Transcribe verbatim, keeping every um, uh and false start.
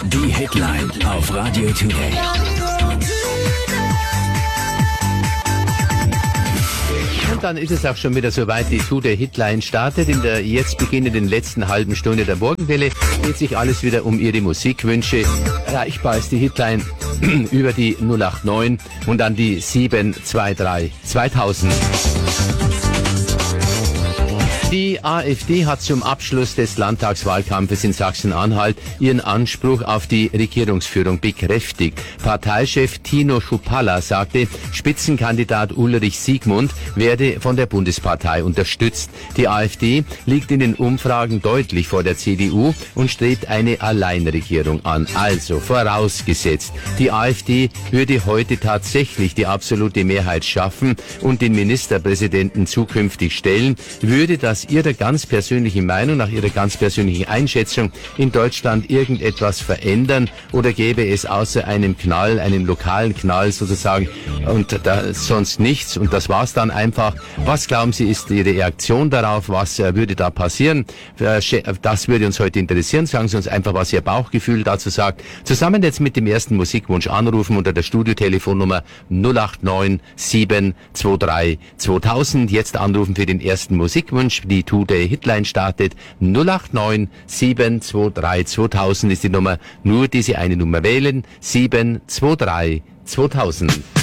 Die Hitline auf Radio Today. Und dann ist es auch schon wieder soweit, die Today Hitline startet. In der jetzt beginnenden letzten halben Stunde der Morgenwelle dreht sich alles wieder um Ihre Musikwünsche. Erreichbar ist die Hitline über die null acht neun und dann die sieben zwei drei zweitausend. Die AfD hat zum Abschluss des Landtagswahlkampfes in Sachsen-Anhalt ihren Anspruch auf die Regierungsführung bekräftigt. Parteichef Tino Schupalla sagte, Spitzenkandidat Ulrich Siegmund werde von der Bundespartei unterstützt. Die AfD liegt in den Umfragen deutlich vor der C D U und strebt eine Alleinregierung an. Also vorausgesetzt, die AfD würde heute tatsächlich die absolute Mehrheit schaffen und den Ministerpräsidenten zukünftig stellen, würde das Ihrer ganz persönlichen Meinung, nach Ihrer ganz persönlichen Einschätzung in Deutschland irgendetwas verändern oder gäbe es außer einem Knall, einem lokalen Knall sozusagen und da sonst nichts und das war's dann einfach. Was glauben Sie, ist Ihre Reaktion darauf? Was äh, würde da passieren? Äh, das würde uns heute interessieren. Sagen Sie uns einfach, was Ihr Bauchgefühl dazu sagt. Zusammen jetzt mit dem ersten Musikwunsch anrufen unter der Studiotelefonnummer null acht neun sieben zwei drei zweitausend. Jetzt anrufen für den ersten Musikwunsch. Die Today Hitline startet. null acht neun sieben zwei drei zweitausend ist die Nummer. Nur diese eine Nummer wählen. sieben zwei drei zweitausend.